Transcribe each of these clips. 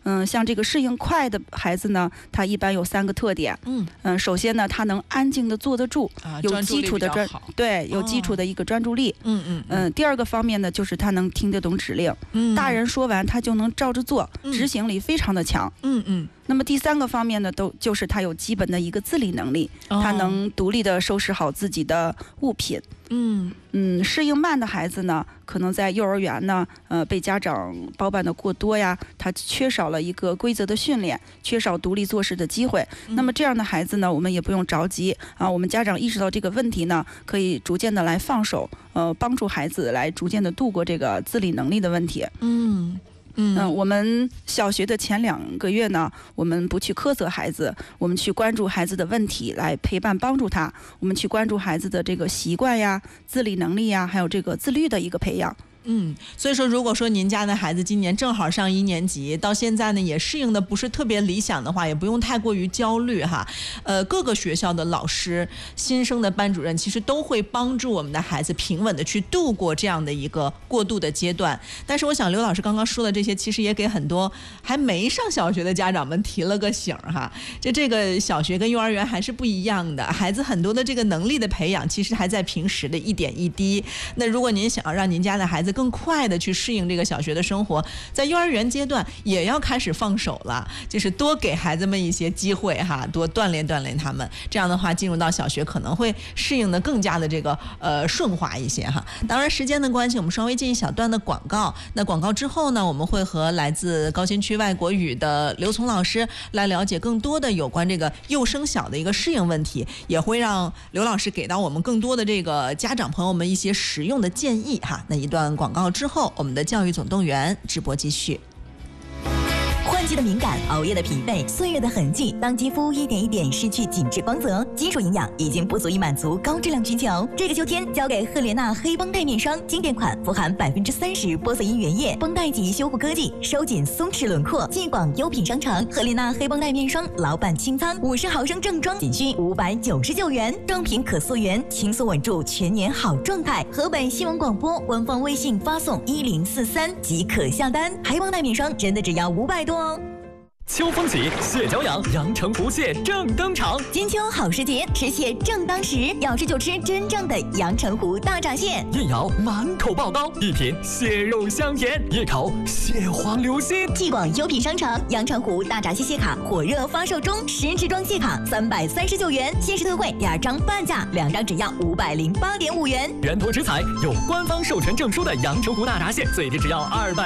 像这个适应快的孩子呢，他一般有3个特点。首先呢，他能安静的坐得住，有基础的有基础的一个专注力。第二个方面呢，就是他能听得懂指令，大人说完他就能照着做，执行力非常的强。那么第3个方面呢，就是他有基本的一个自理能力，他能独立的收拾好自己的物品。适应慢的孩子呢，可能在幼儿园呢，被家长包办的过多呀，他缺少了一个规则的训练，缺少独立做事的机会。那么这样的孩子呢，我们也不用着急啊，我们家长意识到这个问题呢，可以逐渐的来放手，帮助孩子来逐渐的度过这个自理能力的问题。我们小学的前2个月呢，我们不去苛责孩子，我们去关注孩子的问题，来陪伴帮助他。我们去关注孩子的这个习惯呀、自理能力呀，还有这个自律的一个培养。 所以说如果说您家的孩子今年正好上1年级，到现在呢也适应的不是特别理想的话，也不用太过于焦虑哈。各个学校的老师、新生的班主任其实都会帮助我们的孩子平稳的去度过这样的一个过渡的阶段。但是我想刘老师刚刚说的这些，其实也给很多还没上小学的家长们提了个醒哈。这个小学跟幼儿园还是不一样的，孩子很多的这个能力的培养，其实还在平时的一点一滴。那如果您想要让您家的孩子更快的去适应这个小学的生活，在幼儿园阶段也要开始放手了，就是多给孩子们一些机会哈，多锻炼锻炼他们，这样的话进入到小学可能会适应的更加的这个顺滑一些哈。当然时间的关系，我们稍微进一小段的广告，那广告之后呢，我们会和来自高新区外国语的刘聪老师来了解更多的有关这个幼升小的一个适应问题，也会让刘老师给到我们更多的这个家长朋友们一些实用的建议哈。那一段广告之后，我们的教育总动员直播继续。 换季的敏感，熬夜的疲惫，岁月的痕迹，当肌肤一点一点失去紧致光泽，基础营养已经不足以满足高质量需求。这个秋天交给赫莲娜黑绷带面霜，经典款，富含30%玻色因原液，绷带级修护科技，收紧松弛轮廓。进广优品商城，赫莲娜黑绷带面霜老板清仓，50毫升正装仅需599元，正品可溯源，轻松稳住全年好状态。河北新闻广播官方微信发送1043即可下单，黑绷带面霜真的只要500多哦。 秋风起，蟹脚痒，阳澄湖蟹正登场。 金秋好时节，吃蟹正当时，要吃就吃真正的阳澄湖大闸蟹。 一咬满口爆膏，一品蟹肉香甜，一口蟹黄流心。 继广优品商城阳澄湖大闸蟹蟹卡火热发售中，10支装蟹卡339元，限时特惠2张半价，2张只要508.5元。 源头食材有官方授权证书的阳澄湖大闸蟹，最低只要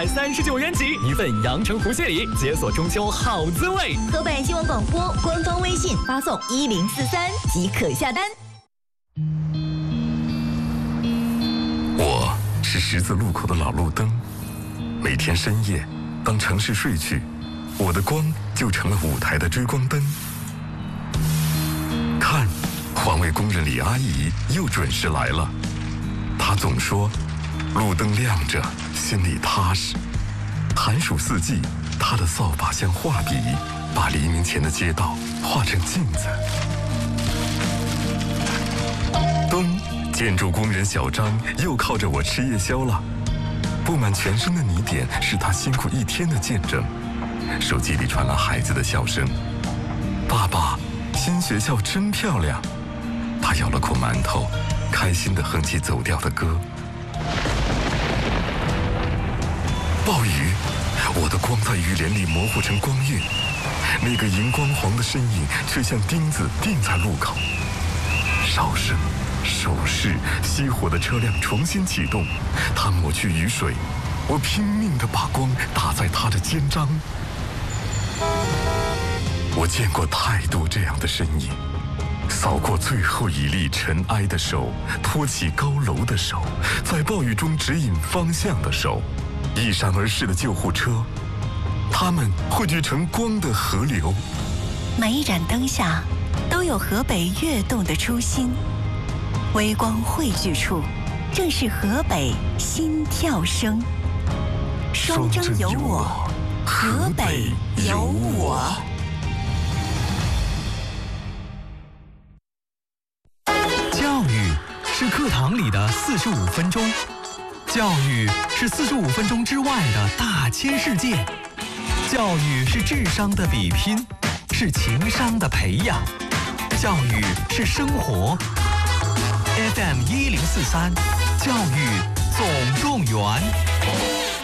239元起，一份阳澄湖蟹礼，解锁中秋好滋味。 河北新闻广播官方微信发送1043即可下单。 我是十字路口的老路灯，每天深夜，当城市睡去，我的光就成了舞台的追光灯。看，环卫工人李阿姨又准时来了。她总说，路灯亮着，心里踏实。寒暑四季，她的扫把像画笔，把黎明前的街道画成镜子。冬，建筑工人小张又靠着我吃夜宵了。布满全身的泥点是他辛苦一天的见证。手机里传来孩子的笑声：“爸爸，新学校真漂亮。”他咬了口馒头，开心地哼起走调的歌。暴雨，我的光在雨帘里模糊成光晕，那个荧光黄的身影却像钉子钉在路口。哨声、手势，熄火的车辆重新启动，他抹去雨水，我拼命地把光打在他的肩章。我见过太多这样的身影，扫过最后一粒尘埃的手，托起高楼的手，在暴雨中指引方向的手，一闪而逝的救护车，它们汇聚成光的河流。 每一盏灯下都有河北跃动的初心，微光汇聚处，正是河北心跳声。双征有我，河北有我。 教育是课堂里的45分钟，教育是45分钟之外的大千世界。 教育是智商的比拼，是情商的培养，教育是生活。FM 1043，教育总动员。